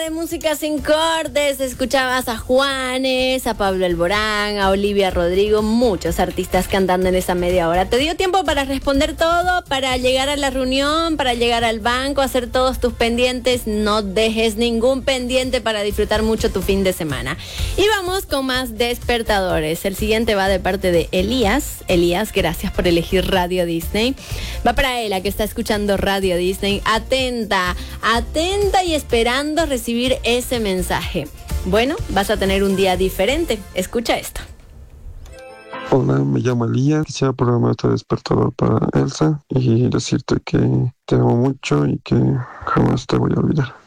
De música sin cortes, escuchabas a Juanes, a Pablo Alborán, a Olivia Rodrigo, muchos artistas cantando en esa media hora. ¿Te dio tiempo para responder todo, para llegar a la reunión, para llegar al banco, hacer todos tus pendientes? No dejes ningún pendiente para disfrutar mucho tu fin de semana. Y vamos con más despertadores. El siguiente va de parte de Elías. Elías, gracias por elegir Radio Disney. Va para Ela, que está escuchando Radio Disney. Atenta y esperando recibir ese mensaje. Bueno, vas a tener un día diferente. Escucha esto. Hola, me llamo Elías. Quisiera programar este despertador para Elsa y decirte que te amo mucho y que jamás te voy a olvidar.